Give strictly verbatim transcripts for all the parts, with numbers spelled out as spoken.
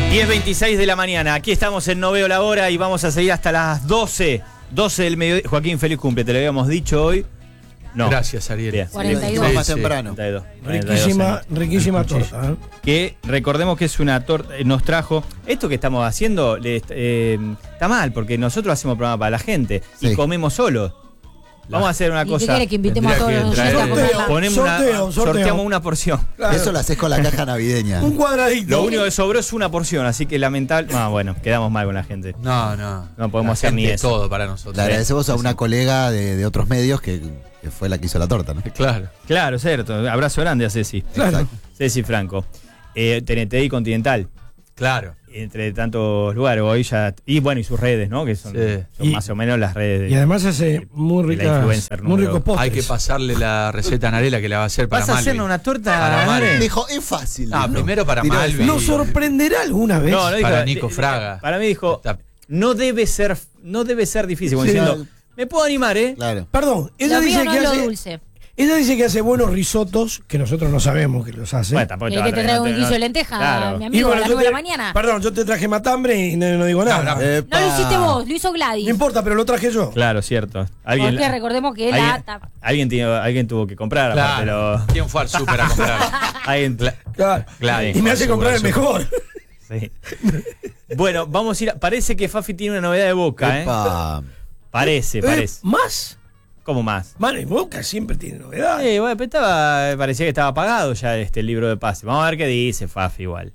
diez veintiséis de la mañana, aquí estamos en No Veo la Hora y vamos a seguir hasta las doce, doce del mediodía. Joaquín, feliz cumple, te lo habíamos dicho hoy. No. Gracias, Ariel. Bien. cuarenta y dos. Sí, Más sí. temprano. cuarenta y dos, Riquísima, cuarenta y dos riquísima torta. ¿eh? que recordemos que es una torta, eh, nos trajo, esto que estamos haciendo le, eh, está mal, porque nosotros hacemos programa para la gente y Sí. comemos solos. Vamos a hacer una ¿Y qué cosa. quiere que invitemos a todos Tendría los que oyentes a traer- comerla? Ponemos una, Sorteo, sorteo. sorteamos una porción. Claro. Eso lo haces con la caja navideña. Un cuadradito. Lo único que sobró es una porción, así que lamentable. Ah, bueno, quedamos mal con la gente. No, no. No podemos La hacer ni gente eso. todo para nosotros. Le agradecemos a una colega de, de otros medios que, que fue la que hizo la torta, ¿no? Claro. Claro, cierto. Abrazo grande a Ceci. Claro. Ceci Franco. Eh, T N T y Continental. Claro. Entre tantos lugares. Hoy ya. Y bueno, y sus redes, ¿no? Que son, Sí. son Y- más o menos las redes de. Y además hace muy de la ricas, influencer muy número- ricos postres. Hay que pasarle la receta a Narela que la va a hacer para ¿Vas a Malvi. hacernos una torta? Para Mare? Malvi. Dijo, es fácil. Ah, primero para Tiró Malvi. esa. ¿Nos sorprenderá alguna vez? No, no dijo, Para Nico de- de- Fraga. Para mí dijo, Está- no debe ser, no debe ser difícil. Como Sí, diciendo, claro. me puedo animar, ¿eh? Claro. Perdón, ella Pues Pues dice que eh, eh, que no hace, es lo dulce. ella dice que hace buenos risotos, que nosotros no sabemos que los hace. Bueno, tampoco ¿Quiere que te traiga un guiso de lenteja, Claro. mi Y amigo, a bueno, las yo nueve de la te- mañana? Perdón, yo te traje matambre y no, no digo nada. No, no. Epa. Ah. No lo hiciste vos, lo hizo Gladys. No importa, pero lo traje yo. Claro, cierto. Alguien, Porque recordemos que alguien, la ata. alguien, tiene- alguien tuvo que comprar, aparte Claro. lo. ¿Quién fue al súper a comprar? Alguien, Claro. Gladys. Y me hace Por comprar el supuesto. mejor. sí. Bueno, vamos a ir. a- parece que Fafi tiene una novedad de Boca, ¿eh? Epa. Parece, Eh, parece. ¿Más? ¿Cómo más? Mano y Boca siempre tiene novedades. Sí, bueno, pero estaba, parecía que estaba apagado ya este libro de pase. Vamos a ver qué dice Fafi igual.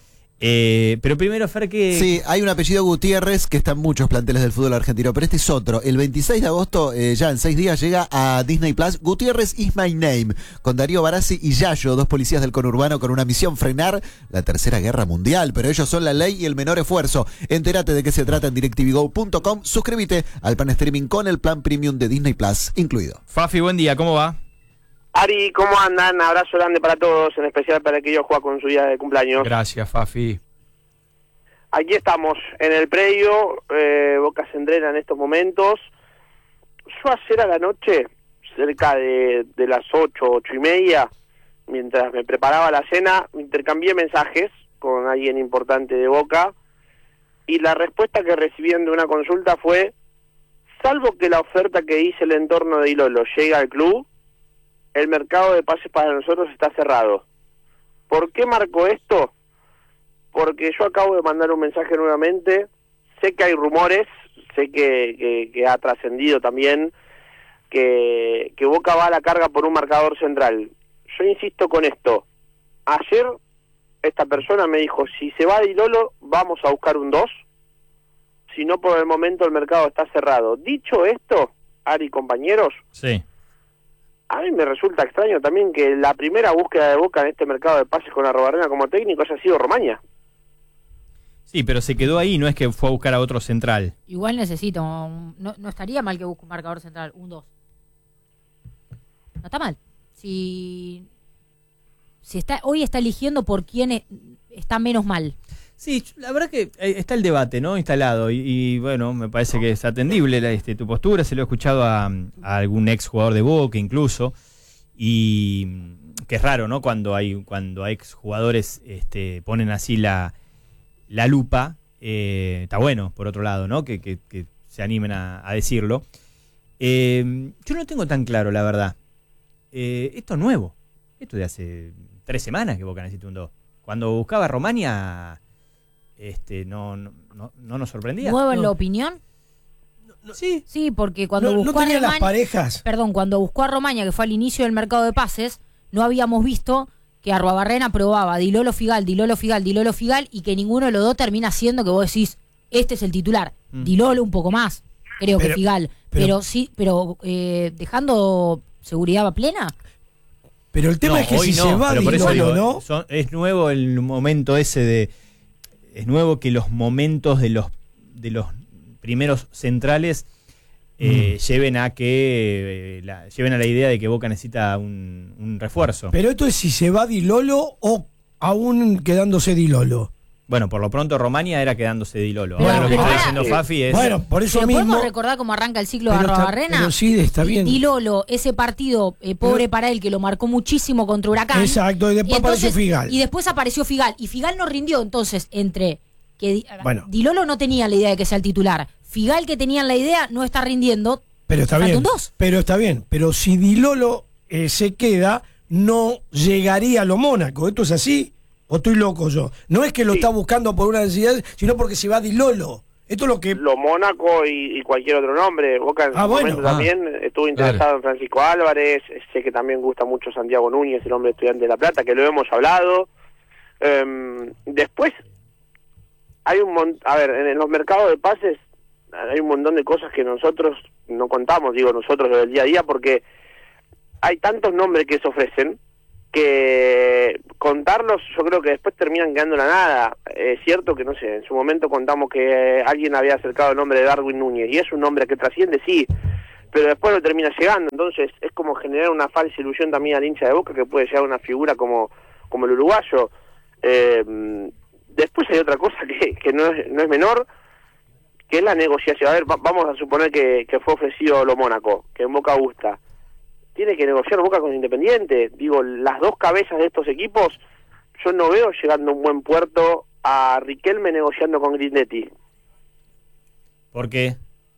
Eh, pero primero, Fer, que. Sí, hay un apellido Gutiérrez que está en muchos planteles del fútbol argentino, pero este es otro. El veintiséis de agosto, eh, ya en seis días, llega a Disney Plus Gutiérrez is my name, con Darío Barassi y Yayo, dos policías del conurbano con una misión: frenar la tercera guerra mundial. Pero ellos son la ley y el menor esfuerzo. Entérate de qué se trata en directv go punto com. Suscríbete al plan streaming con el plan premium de Disney Plus incluido. Fafi, buen día, ¿cómo va? Ari, ¿cómo andan? Abrazo grande para todos, en especial para aquellos que juegan con su día de cumpleaños. Gracias, Fafi. Aquí estamos, en el predio, eh, Boca se entrena en estos momentos. Yo ayer a la noche, cerca de, de las ocho, ocho y media, mientras me preparaba la cena, intercambié mensajes con alguien importante de Boca, y la respuesta que recibían de una consulta fue: salvo que la oferta que dice el entorno de Ilolo llegue al club, el mercado de pases para nosotros está cerrado. ¿Por qué marco esto? Porque yo acabo de mandar un mensaje nuevamente. Sé que hay rumores, sé que, que, que ha trascendido también que, que Boca va a la carga por un marcador central. Yo insisto con esto. Ayer esta persona me dijo: si se va Di Lolo, vamos a buscar un dos. Si no, por el momento el mercado está cerrado. Dicho esto, Ari, compañeros, Sí. a mí me resulta extraño también que la primera búsqueda de Boca en este mercado de pases con Arrobarrena como técnico haya sido Romaña. Sí, pero se quedó ahí, no es que fue a buscar a otro central. Igual necesito, un- no, no estaría mal que busque un marcador central, un dos. No está mal. Si, si está, hoy está eligiendo por quién es- está menos mal. Sí, la verdad que eh, está el debate, ¿no? Instalado. Y, y, bueno, me parece que es atendible la, este, tu postura. Se lo he escuchado a, a algún ex jugador de Boca incluso. Y mm, que es raro, ¿no? Cuando hay cuando ex jugadores este, ponen así la, la lupa. Eh, está bueno, por otro lado, ¿no? Que, que, que se animen a, a decirlo. Eh, yo no tengo tan claro, la verdad. Eh, esto es nuevo. Esto de hace tres semanas que Boca necesita un dos. Cuando buscaba a Romaña, este, no, no, no, no nos sorprendía. ¿Nuevo en No. la opinión? Sí, Sí, porque cuando No, no buscó a tenía las Romaña, parejas. perdón, cuando buscó a Romaña, que fue al inicio del mercado de pases, no habíamos visto que Arruabarrena probaba Di Lolo Figal, Di Lolo Figal, Di Lolo Figal, y que ninguno de los dos termina siendo que vos decís, este es el titular. Mm. Di Lolo un poco más, creo que Pero- Figal. Pero, pero- sí, pero eh, dejando seguridad plena. Pero el tema no, es que hoy si no, se va pero Di por eso Lolo, digo, ¿no? son- es nuevo el momento ese de, es nuevo que los momentos de los de los primeros centrales eh, Mm. lleven a que eh, la, lleven a la idea de que Boca necesita un, un refuerzo. Pero esto es si se va Di Lolo o aún quedándose Di Lolo. Bueno, por lo pronto Romania era quedándose Di Lolo. Pero- Ahora lo que pero está ahora- diciendo Fafi es... Bueno, por eso Pero mismo. podemos recordar cómo arranca el ciclo de pero está- Arrobarrena. pero sí, está bien. Di Lolo, ese partido eh, pobre para él que lo marcó muchísimo contra Huracán. Exacto, y después apareció Figal. Y después apareció Figal. Y Figal no rindió, entonces, entre que Di, Bueno. Di Lolo no tenía la idea de que sea el titular. Figal, que tenían la idea, no está rindiendo. Pero está Falta bien. un dos. Pero está bien. Pero si Di Lolo eh, se queda, no llegaría a lo Mónaco. ¿Esto es así? ¿O estoy loco yo? No es que lo Sí. está buscando por una necesidad, sino porque se va Di Lolo. Esto es lo que. Lo Mónaco y, y cualquier otro nombre. Boca en Ah, su bueno. momento Ah. también estuvo interesado Claro. en Francisco Álvarez. Sé que también gusta mucho Santiago Núñez, el hombre estudiante de La Plata, que lo hemos hablado. Em, después, hay un montón. A ver, en, en los mercados de pases hay un montón de cosas que nosotros no contamos, digo nosotros del día a día, porque hay tantos nombres que se ofrecen que contarlos yo creo que después terminan quedando en la nada. Es cierto que, no sé, en su momento contamos que alguien había acercado el nombre de Darwin Núñez, y es un nombre que trasciende, sí, pero después no termina llegando. Entonces es como generar una falsa ilusión también al hincha de Boca, que puede llegar a una figura como, como el uruguayo. Eh, después hay otra cosa que, que no, es, no es menor, que es la negociación. A ver, va, vamos a suponer que, que fue ofrecido lo Mónaco, que en Boca gusta. Tiene que negociar Boca con Independiente. Digo, las dos cabezas de estos equipos, yo no veo llegando a un buen puerto a Riquelme negociando con Grindetti. ¿Por qué?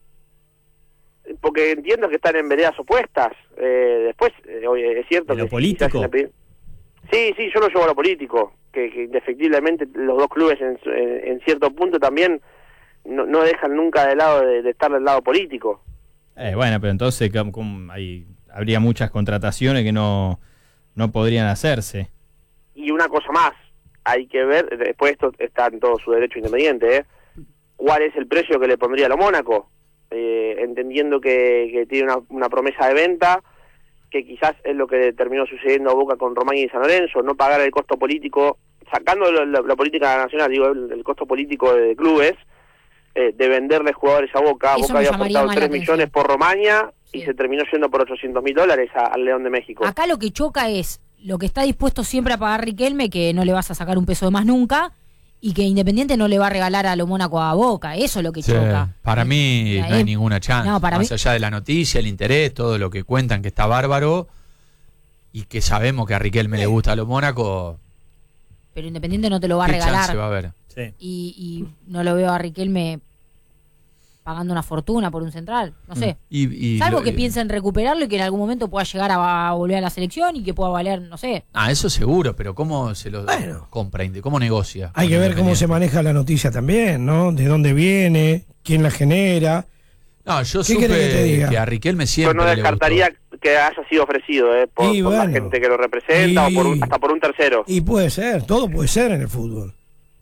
Porque entiendo que están en veredas opuestas. Eh, después, eh, oye, es cierto ¿En lo que... político? quizás en la pri- Sí, sí, yo lo llevo a lo político. Que, que indefectiblemente los dos clubes en, su- en, en cierto punto también no, no dejan nunca de lado de, de estar del lado político. Eh, bueno, pero entonces ¿cómo- cómo hay, habría muchas contrataciones que no, no podrían hacerse. Y una cosa más, hay que ver, después esto está en todo su derecho Independiente, ¿eh? ¿Cuál es el precio que le pondría a lo Mónaco? Eh, entendiendo que, que tiene una, una promesa de venta, que quizás es lo que terminó sucediendo a Boca con Román y San Lorenzo, no pagar el costo político, sacando la, la, la política nacional, digo, el, el costo político de clubes, eh, de venderle jugadores a Boca. Eso Boca me había llamaría aportado más la tres millones atención. por Romaña y Sí. se terminó yendo por ochocientos mil dólares a- al León de México. Acá lo que choca es lo que está dispuesto siempre a pagar Riquelme, que no le vas a sacar un peso de más nunca, y que Independiente no le va a regalar a lo Mónaco a Boca. Eso es lo que Sí, choca. para mí Ya, no hay eh, ninguna chance. no, para Más mí- allá de la noticia, el interés, todo lo que cuentan que está bárbaro y que sabemos que a Riquelme le gusta a los Mónaco, Pero Independiente no te lo va a ¿qué regalar. chance va a haber? Sí. Y, y no lo veo a Riquelme pagando una fortuna por un central. No sé. Y, y Salvo lo- que piense en recuperarlo y que en algún momento pueda llegar a, a volver a la selección y que pueda valer, no sé. Ah, eso seguro, pero ¿cómo se lo Bueno. compra? ¿Cómo negocia? Hay con que ver cómo se Independiente? maneja la noticia también, ¿no? De dónde viene, quién la genera. No, yo ¿Qué supe querés que te diga? que a Riquelme Yo siempre no le descartaría gustó. que haya sido ofrecido, ¿eh? por, Y por la bueno. gente que lo representa Y- o por un- hasta por un tercero. Y puede ser, todo puede ser en el fútbol.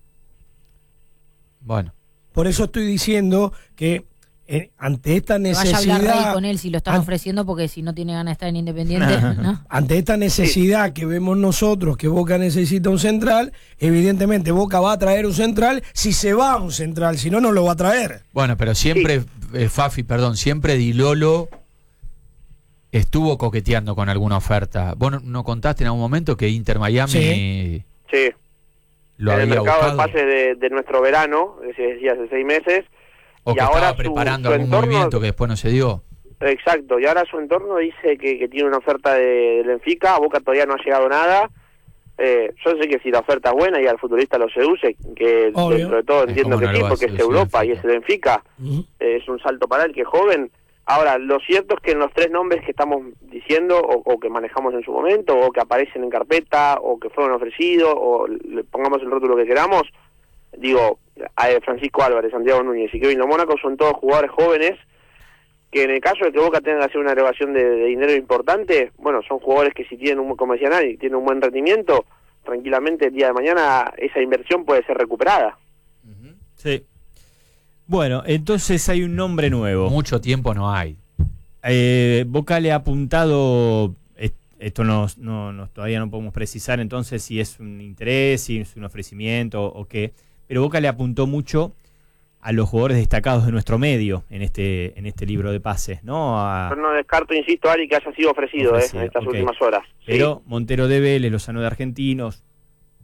Bueno, Por eso estoy diciendo que eh, ante esta Que vaya a hablar Rey necesidad, con él si lo están an- ofreciendo, porque si no tiene ganas de estar en Independiente, ¿no? ante esta necesidad que vemos nosotros, que Boca necesita un central, evidentemente Boca va a traer un central si se va a un central, si no, no lo va a traer. bueno, pero siempre, eh, Fafi, perdón, siempre Di Lolo estuvo coqueteando con alguna oferta. ¿Vos no, no contaste en algún momento que Inter Miami Sí. Sí. lo en el había mercado buscado? de pases de, de nuestro verano, que se decía hace seis meses. O y que ahora estaba su- preparando su algún entorno- movimiento que después no se dio. Exacto, y ahora su entorno dice que, que tiene una oferta de, de Benfica, a Boca todavía no ha llegado nada. Eh, yo sé que si la oferta es buena y al futbolista lo seduce, que Obvio. dentro de todo Eh, entiendo cómo que no sí, lo va a porque es seducir Europa y Benfica. es el Benfica, Ujú. eh, es un salto para él que es joven. Ahora, lo cierto es que en los tres nombres que estamos diciendo, o, o que manejamos en su momento, o que aparecen en carpeta, o que fueron ofrecidos, o le pongamos el rótulo que queramos, digo, a Francisco Álvarez, Santiago Núñez y Kevin Lo Mónaco son todos jugadores jóvenes que en el caso de que Boca tenga que hacer una elevación de, de dinero importante, bueno, son jugadores que si tienen un, como decía Nani, tienen un buen rendimiento, tranquilamente el día de mañana esa inversión puede ser recuperada. Sí. Bueno, entonces hay un nombre nuevo. Mucho tiempo no hay. Eh, Boca le ha apuntado, est- esto no, no, no- todavía no podemos precisar entonces si es un interés, si es un ofrecimiento o qué, pero Boca le apuntó mucho a los jugadores destacados de nuestro medio en este en este libro de pases, ¿no? A- Yo no descarto, insisto, Ari, que haya sido ofrecido, Ofrecido, eh, en estas ok. últimas horas. Sí. pero Montero de Vélez, Lozano de Argentinos,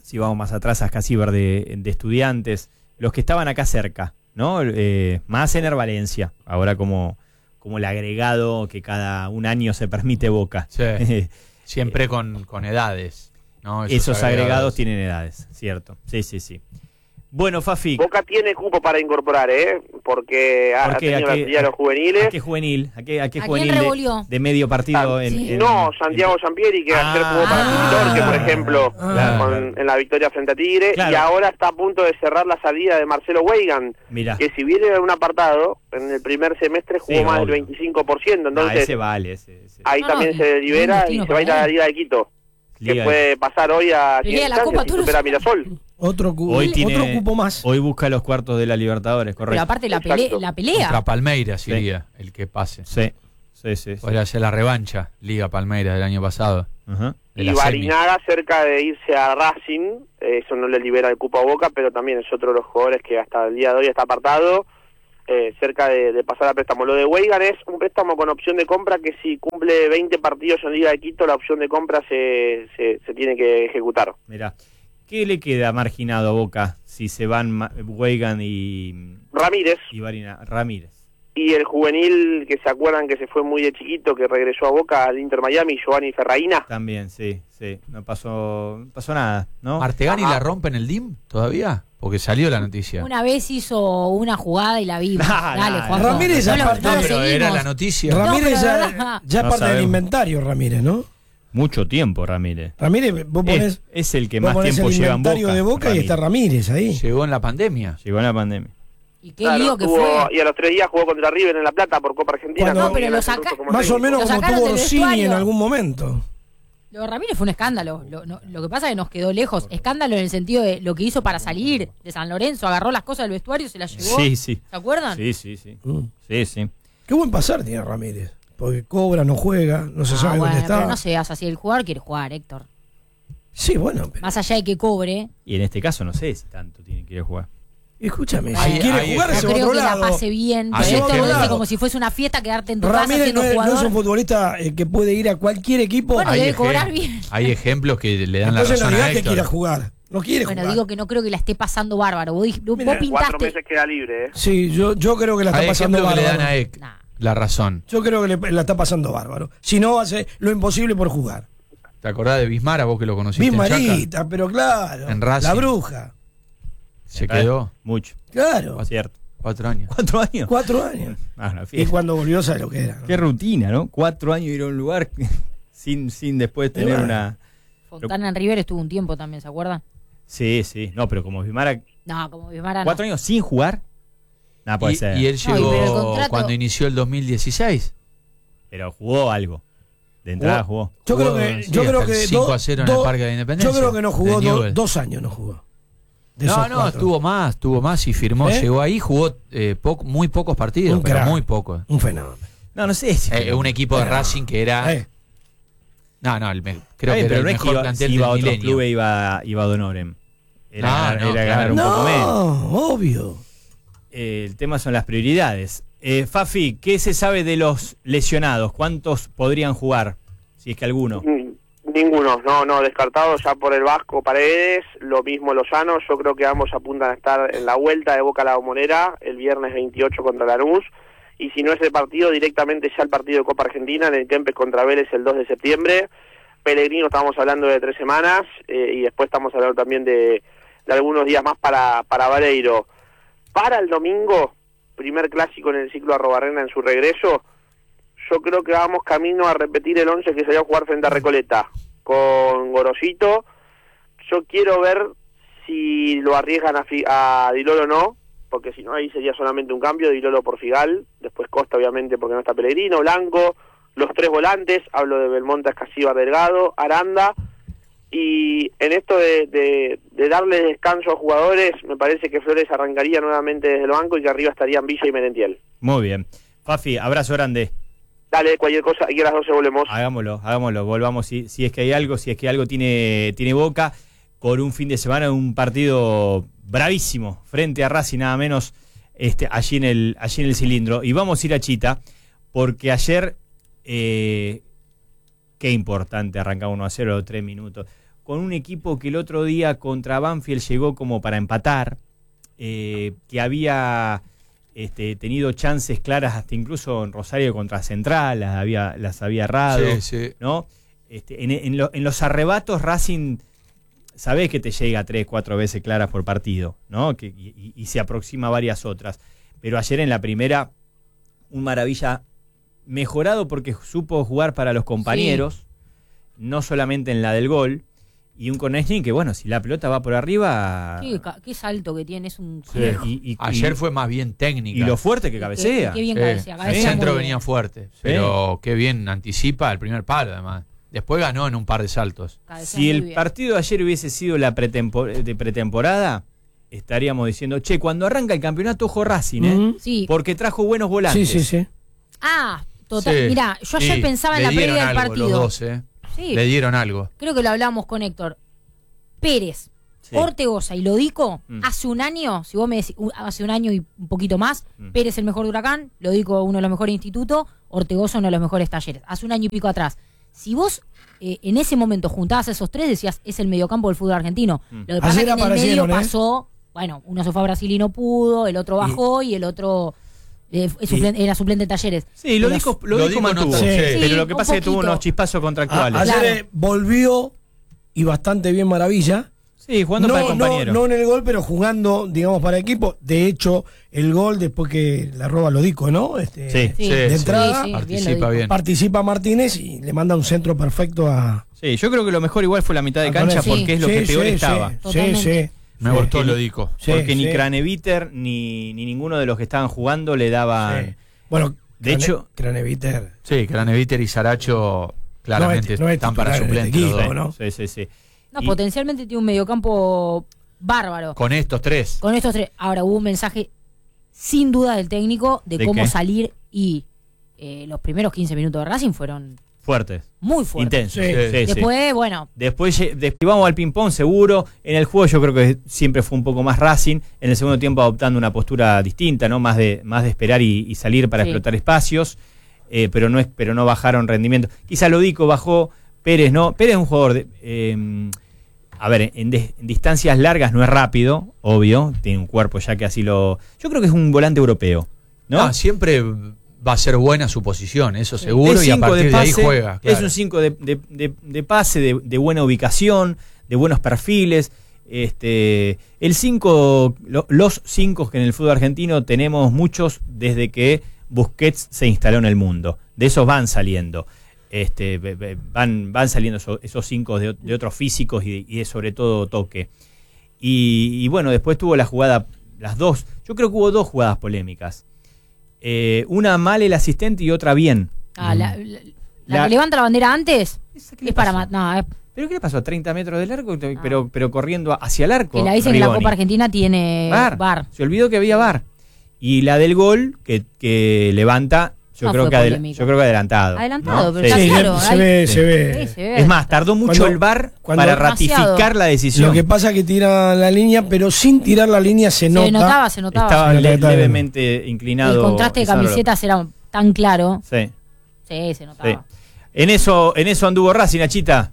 si vamos más atrás, a Ascasíbar de, de Estudiantes, los que estaban acá cerca, ¿no? Eh, más Ener Valencia, ahora como, como el agregado que cada un año se permite Boca. Sí. Siempre con, con edades, ¿no? Esos, Esos agregados, agregados tienen edades, cierto. Sí, sí, sí. Bueno, Fafi. Boca tiene cupo para incorporar, ¿eh? Porque ha, ha tenido la actividad de los juveniles. ¿A qué juvenil? ¿A qué, a qué ¿A juvenil de, de medio partido? Ah, en, sí. en, no, Santiago en... Sampieri, que ah, ayer jugó para ah, Torque, por ejemplo, claro, con, claro. en la victoria frente a Tigre. Claro. Y ahora está a punto de cerrar la salida de Marcelo Weigan, Mirá. que si viene un apartado, en el primer semestre jugó Sí, más obvio. del veinticinco por ciento. Entonces, Ah, ese vale. Ese, ese. ahí No, también no, se libera y se va a ir a la Liga de Quito. Liga Que de- puede pasar hoy a Pelea la Copa instancias y todos los supera a años. Mirasol. Otro, cu- Hoy tiene, otro cupo más. Hoy busca los cuartos de la Libertadores, Pero correcto. aparte la, Exacto. pele la pelea. Contra Palmeiras Sí. iría el que pase. Sí, sí, sí. sí. Podría ser la revancha, Liga Palmeiras del año pasado. Ajá. De Y la semi. Barinaga cerca de irse a Racing, eh, eso no le libera el cupo a Boca, pero también es otro de los jugadores que hasta el día de hoy está apartado, eh, cerca de, de pasar a préstamo. Lo de Weigan es un préstamo con opción de compra que si cumple veinte partidos en Liga de Quito, la opción de compra se, se, se tiene que ejecutar. Mirá, ¿qué le queda marginado a Boca si se van Ma- Weigan y, Ramírez y Barina, Ramírez? y el juvenil que se acuerdan que se fue muy de chiquito, que regresó a Boca al Inter Miami, Giovanni Ferraína. También, sí, sí. No pasó, no pasó nada, ¿no? ¿Artegani Ajá. la rompe en el D I M todavía? Porque salió la noticia. Una vez hizo una jugada y la vimos. Ah, Dale, nah, Juanjo. Ramírez no lo, aparte- no lo pero era seguimos. la noticia. Ramírez No, pero ya, ahora- ya No parte del sabemos. inventario, Ramírez, ¿no? Mucho tiempo, Ramírez. Ramírez, vos ponés, Es, es el que vos más ponés tiempo el lleva en Boca. inventario de Boca y Ramírez. está Ramírez ahí. Llegó en la pandemia. Llegó en la pandemia. Y qué Claro, lío que tuvo- fue. y a los tres días jugó contra River en La Plata por Copa Argentina. Cuando- No, pero Bien, lo absoluto saca- como Más o técnico. menos Lo como sacaron tuvo del Orsini en vestuario. algún momento. Lo de Ramírez fue un escándalo. Lo, no- lo que pasa es que nos quedó lejos. Escándalo en el sentido de lo que hizo para salir de San Lorenzo. Agarró las cosas del vestuario, se las llevó. Sí, sí. ¿Se acuerdan? Sí, sí, sí. Mm. Sí, sí. Qué buen pasar tiene Ramírez. Porque cobra, no juega, no se Ah, sabe bueno, dónde está. pero no seas así. El jugador quiere jugar, Héctor. Sí, bueno, pero Más allá de que cobre, Y en este caso no sé si tanto tiene que ir a jugar. escúchame, Hay- si quiere hay jugar no se va a creo otro que la lado. pase bien. Hay Pero Héctor lo ejemplos. dice como si fuese una fiesta, quedarte en tu casa Ramírez siendo no es, no jugador. es un futbolista eh, que puede ir a cualquier equipo. Bueno, Hay debe ejem- cobrar bien. Hay ejemplos que le dan Entonces la no razón a digas que Héctor. quiera jugar. No quiere Bueno, jugar. digo que no creo que la esté pasando bárbaro. Vos, vos Mira, Cuatro pintaste. meses queda libre, ¿eh? Sí, yo, yo creo que la está Hay pasando ejemplos que le bárbaro. dan a Héctor Nah. la razón. Yo creo que le- la está pasando bárbaro. Si no, hace lo imposible por jugar. ¿Te acordás de Bismara, vos que lo conociste en Chaca? Bismarita, pero claro. En Racing. La bruja. Se quedó Mucho. Claro. Cierto. cuatro años. ¿Cuatro años? Cuatro años. Ah, una Y fiesta. cuando volvió, sabe lo que era. ¿no? Qué rutina, ¿no? Cuatro años ir a un lugar sin, sin después tener bueno. una... Fontana en River estuvo un tiempo también, ¿se acuerdan? Sí, sí. No, pero como Bismara, No, como Bismara no. cuatro años sin jugar, nada puede Y, ser. y él No, y llegó pero el contrato- cuando inició el dos mil dieciséis. Pero jugó algo. De entrada jugó. Yo creo Jugó, que, sí, yo creo hasta el que cinco do- a cero en el do- Parque de la Independencia, Yo creo que no jugó de do- Newell's. dos años, no jugó. De No, esos no, cuatro. tuvo más, tuvo más y firmó. ¿Eh? Llegó ahí, jugó eh, poco- muy pocos partidos, Un pero crack. muy pocos. Un fenómeno. No, no sé si... Eh, un equipo de Bueno. Racing que era. Eh, No, no, el me- creo Ay, que era pero el no es que mejor iba, plantel si iba a del otros milenio. clubes iba, iba a Donoren. Era, No, ganar, no, era claro. ganar un poco menos. no, obvio. Eh, el tema son las prioridades. Eh, Fafi, ¿qué se sabe de los lesionados? ¿Cuántos podrían jugar? Si es que alguno. Mm, Ninguno, no, no, descartado ya por el Vasco Paredes, lo mismo Lozano, yo creo que ambos apuntan a estar en la vuelta de Boca a la Bombonera el viernes veintiocho contra Lanús, y si no es el partido, directamente ya el partido de Copa Argentina en el Kempes contra Vélez el dos de septiembre, Pellegrino estamos hablando de tres semanas, eh, y después estamos hablando también de, de algunos días más para, para Vareiro. Para el domingo, primer clásico en el ciclo Arrobarrena en su regreso, yo creo que vamos camino a repetir el once que salió a jugar frente a Recoleta, con Gorosito. Yo quiero ver si lo arriesgan a, Fi- a Dilolo o no, porque si no ahí sería solamente un cambio, Dilolo por Figal, después Costa obviamente porque no está Pellegrino, Blanco, los tres volantes, hablo de Belmonte, Escasíbar, Delgado, Aranda, y en esto de, de, de darle descanso a jugadores, me parece que Flores arrancaría nuevamente desde el banco y que arriba estarían Villa y Merentiel. Muy bien. Fafi, abrazo grande. Dale, cualquier cosa, aquí a las doce volvemos. Hagámoslo, hagámoslo, volvamos si, si es que hay algo, si es que algo tiene, tiene Boca, con un fin de semana, un partido bravísimo, frente a Racing nada menos, este, allí en el, allí en el cilindro. Y vamos a ir a Chita, porque ayer, eh, qué importante, arrancaba uno a cero, tres minutos. con un equipo que el otro día contra Banfield llegó como para empatar, eh, que había este, tenido chances claras hasta incluso en Rosario contra Central, las había, las había errado, Sí, sí. ¿no? Este, en, en, lo, en los arrebatos Racing sabés que te llega tres, cuatro veces claras por partido, ¿no? Que, y, y se aproxima a varias otras. Pero ayer en la primera, un maravilla mejorado porque supo jugar para los compañeros, sí. No solamente en la del gol, y un Konechny que, bueno, si la pelota va por arriba... Qué, qué salto que tiene, es un... Sí, y, y, Ayer y, fue más bien técnica. Y lo fuerte que cabecea. Qué, qué bien sí. cabecea, cabecea. El centro muy venía bien. fuerte, Sí. pero qué bien anticipa el primer palo, además. Después ganó en un par de saltos. Cabecea Si muy el bien. partido de ayer hubiese sido la pretempor de pretemporada, estaríamos diciendo, che, cuando arranca el campeonato, ojo Racing, ¿eh? Ujú. Sí. Porque trajo buenos volantes. Sí, sí, sí. Ah, total. Sí. Mirá, yo ayer Sí, pensaba en le la dieron previa del algo partido. Los dos, ¿eh? Sí. Le dieron algo. Creo que lo hablábamos con Héctor. Pérez, Sí. Ortegoza y Lodico, Mm. hace un año, si vos me decís, uh, hace un año y un poquito más, Mm. Pérez el mejor de Huracán, Lodico uno de los mejores institutos, Ortegoza uno de los mejores Talleres. Hace un año y pico atrás. Si vos eh, en ese momento juntabas a esos tres, decías, es el mediocampo del fútbol argentino. Mm. Lo que pasa Ayer es que en el medio aparecieron, ¿eh? pasó, bueno, uno se fue a Brasil y no pudo, el otro bajó y, y el otro eh, es suplen- era suplente de Talleres. Sí, lo Pero- dijo, lo Lo dijo dijo mantuvo. no- sí. Pero Sí, lo que un pasa es que tuvo poquito. unos chispazos A- contractuales. ayer Claro. eh, volvió y bastante bien Maravilla. Sí, jugando para el No, no, compañero. no en el gol, pero jugando, digamos, para equipo. De hecho, el gol después que la roba Lodico, ¿no? Este, Sí. Sí, de sí, entrada, sí, bien lo participa dijo. bien. participa Martínez y le manda un centro perfecto a. Sí, yo creo que lo mejor igual fue la mitad de a cancha Konechny. porque es lo Sí, que peor sí, estaba. Sí, Totalmente. sí, sí. Me Sí. gustó lo dijo. Sí, Porque ni sí. Craneviter ni, ni ninguno de los que estaban jugando le daban... Sí. Bueno, De hecho- Craneviter. Sí, Craneviter y Saracho claramente No es- no es están para titular en este suplentes. los equipo, dos. ¿no? Sí, sí, sí. No, Y- potencialmente tiene un mediocampo bárbaro. Con estos tres. Con estos tres. Ahora hubo un mensaje sin duda del técnico de, ¿De cómo qué? salir y eh, los primeros quince minutos de Racing fueron Fuertes. muy fuertes. Intensos. Sí. Sí, sí. Después, bueno, Después lle- después vamos al ping-pong, seguro. En el juego yo creo que siempre fue un poco más Racing. En el segundo tiempo adoptando una postura distinta, ¿no? Más de, más de esperar y, y salir para Sí. explotar espacios. Eh, pero no es, pero no bajaron rendimiento. Quizá Lodico bajó, Pérez no. Pérez es un jugador de. eh, a ver, en, de- en distancias largas no es rápido, obvio. Tiene un cuerpo ya que así lo. Yo creo que es un volante europeo, ¿no? No, siempre va a ser buena su posición, eso seguro, Es y a cinco partir de, ahí pase, juega. Es claro. un cinco de, de- de- de pase, de, de buena ubicación, de buenos perfiles. Este, el cinco, lo- los cinco que en el fútbol argentino tenemos muchos desde que Busquets se instaló en el mundo. De esos van saliendo. Este, be- be- van, van saliendo esos, esos cinco de, de otros físicos y de, y de sobre todo toque. Y, y bueno, después tuvo la jugada, las dos. Yo creo que hubo dos jugadas polémicas. Eh, una mal el asistente y otra bien. ah, la, la- la La- que levanta la bandera antes ¿Esa qué le es para pasó? ma- no, es ¿Pero qué le pasó? ¿A treinta metros de largo? Pero, pero corriendo hacia el arco. que la dicen que la Rigoni. Copa Argentina tiene Bar. bar. Se olvidó que había bar. Y la del gol que, que levanta, yo, No creo fue que adel- polémica. yo creo que adelantado. Adelantado, ¿no? pero Sí. está Sí, claro, se hay- ve, se Sí, ve. se ve. Es más, tardó mucho Cuando- el bar cuando- para Demasiado. ratificar la decisión. Lo que pasa es que tira la línea, pero sin tirar la línea se, se nota. notaba, se notaba. Estaba Se nota le- que está levemente inclinado. El contraste de Pizarro. camisetas era tan claro. Sí, Sí, se notaba. sí. En eso, en eso anduvo Racing, Nachita.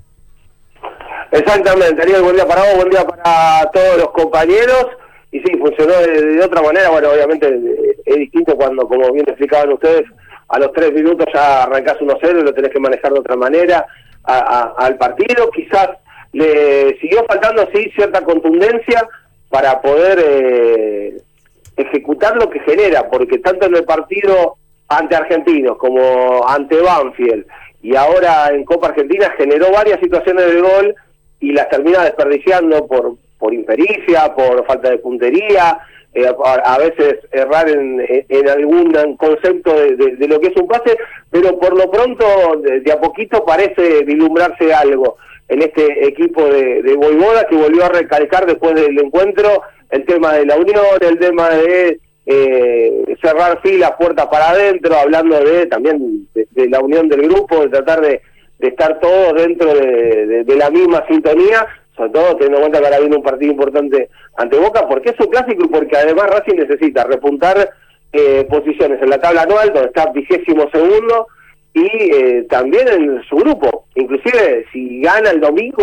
Exactamente, Ariel, buen día para vos, buen día para todos los compañeros. Y sí, funcionó de, de otra manera. Bueno, obviamente eh, es distinto cuando, como bien explicaban ustedes, a los tres minutos ya arrancás uno cero y lo tenés que manejar de otra manera a- a- al partido. Quizás le siguió faltando, sí, cierta contundencia para poder eh, ejecutar lo que genera, porque tanto en el partido ante Argentinos como ante Banfield y ahora en Copa Argentina generó varias situaciones de gol y las termina desperdiciando por por impericia, por falta de puntería, eh, a, a veces errar en, en algún concepto de, de, de lo que es un pase, pero por lo pronto de, de a poquito parece vislumbrarse algo en este equipo de, de Voivoda, que volvió a recalcar después del encuentro el tema de la unión, el tema de eh, cerrar filas, puertas para adentro, hablando de también de, de la unión del grupo, de tratar de, de estar todos dentro de, de, de la misma sintonía, sobre todo teniendo en cuenta que ahora viene un partido importante ante Boca, porque es un clásico y porque además Racing necesita repuntar eh, posiciones en la tabla anual, donde está vigésimo segundo, y eh, también en su grupo. Inclusive, si gana el domingo,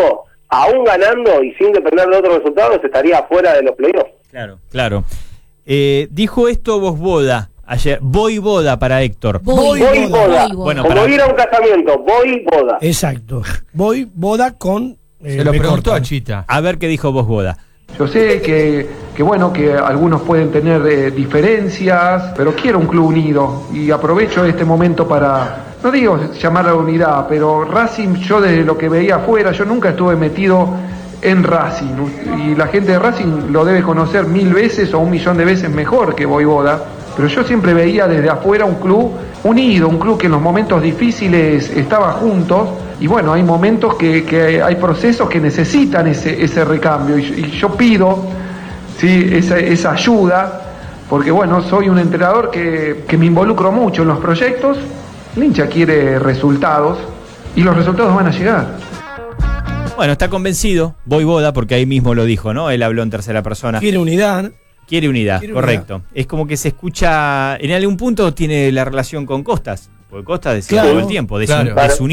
aún ganando y sin depender de otros resultados, estaría fuera de los playoffs. Claro, claro. Eh, dijo esto Vojvoda ayer, Vojvoda para Héctor. Voy, Voy, boda. Bueno, Como para- ir a un casamiento, voy, boda. Exacto. Voy boda con... eh, Se lo me preguntó cortan. a Chita. A ver qué dijo Vojvoda. Yo sé que, que bueno, que algunos pueden tener eh, diferencias, pero quiero un club unido y aprovecho este momento para, no digo llamar a la unidad, pero Racing, yo desde lo que veía afuera, yo nunca estuve metido en Racing y la gente de Racing lo debe conocer mil veces o un millón de veces mejor que Vojvoda, pero yo siempre veía desde afuera un club unido, un club que en los momentos difíciles estaba juntos. Y bueno, hay momentos que, que hay procesos que necesitan ese, ese recambio. Y, y yo pido, ¿sí?, esa, esa ayuda, porque bueno, soy un entrenador que, que me involucro mucho en los proyectos. El hincha quiere resultados y los resultados van a llegar. Bueno, está convencido, Vojvoda, porque ahí mismo lo dijo, ¿no? Él habló en tercera persona. Quiere unidad. Quiere unidad, Quiere correcto. Es como que se escucha, en algún punto tiene la relación con Costas, porque Costas decía Claro. todo el tiempo, desun- Claro. desunir